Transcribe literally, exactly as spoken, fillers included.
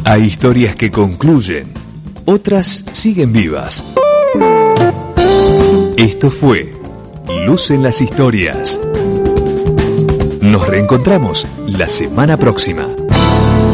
Hay historias que concluyen, otras siguen vivas. Esto fue Luz en las Historias. Nos reencontramos la semana próxima.